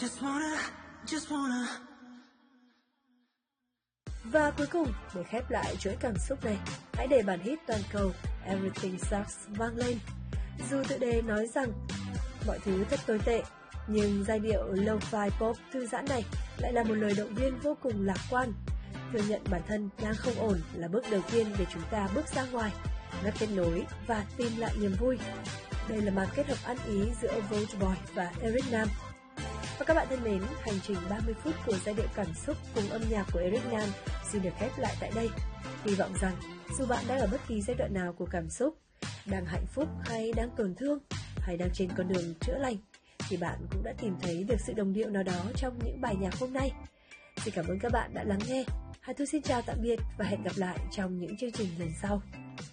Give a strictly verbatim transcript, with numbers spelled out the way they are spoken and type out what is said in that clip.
Just wanna, just wanna. Và cuối cùng, để khép lại chuỗi cảm xúc này, hãy để bản hit toàn cầu Everything Sucks vang lên. Dù tựa đề nói rằng mọi thứ thật tồi tệ, nhưng giai điệu lo-fi pop thư giãn này lại là một lời động viên vô cùng lạc quan. Thừa nhận bản thân đang không ổn là bước đầu tiên để chúng ta bước ra ngoài, ngắt kết nối và tìm lại niềm vui. Đây là màn kết hợp ăn ý giữa Volt Boy và Eric Nam. Và các bạn thân mến, hành trình ba mươi phút của giai điệu cảm xúc cùng âm nhạc của Eric Nam xin được khép lại tại đây. Hy vọng rằng dù bạn đang ở bất kỳ giai đoạn nào của cảm xúc, đang hạnh phúc hay đang tổn thương, hay đang trên con đường chữa lành, thì bạn cũng đã tìm thấy được sự đồng điệu nào đó trong những bài nhạc hôm nay. Xin cảm ơn các bạn đã lắng nghe. Hà Thu xin chào tạm biệt và hẹn gặp lại trong những chương trình lần sau.